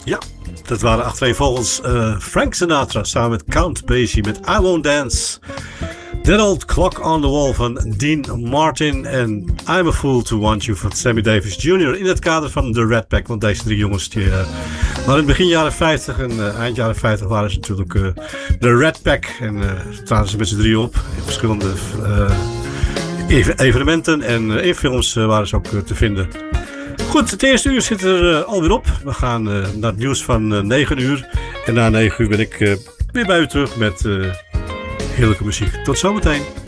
Ja, dat waren achtereenvolgens Frank Sinatra samen met Count Basie met I Won't Dance. That Old Clock on the Wall van Dean Martin en I'm a Fool to Want You van Sammy Davis Jr. in het kader van de Rat Pack. Want deze drie jongens die, waren in begin jaren 50 en eind jaren 50 waren ze natuurlijk de Rat Pack. En traden ze met z'n drie op in verschillende evenementen en in films waren ze ook te vinden. Goed, het eerste uur zit er alweer op. We gaan naar het nieuws van 9 uur. En na 9 uur ben ik weer bij u terug met heerlijke muziek. Tot zometeen.